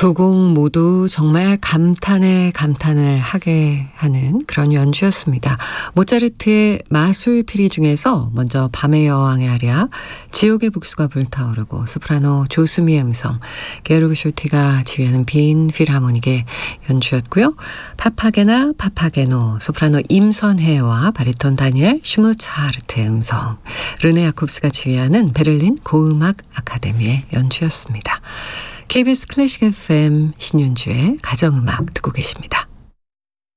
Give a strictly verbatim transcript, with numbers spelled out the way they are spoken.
두 곡 모두 정말 감탄에 감탄을 하게 하는 그런 연주였습니다. 모차르트의 마술피리 중에서 먼저 밤의 여왕의 아리아, 지옥의 북수가 불타오르고 소프라노 조수미의 음성, 게르그 숄티가 지휘하는 빈 필하모닉의 연주였고요. 파파게나 파파게노, 소프라노 임선혜와 바리톤 다니엘 슈무차르트의 음성, 르네 야콥스가 지휘하는 베를린 고음악 아카데미의 연주였습니다. 케이비에스 클래식 에프엠 신윤주의 가정음악 듣고 계십니다.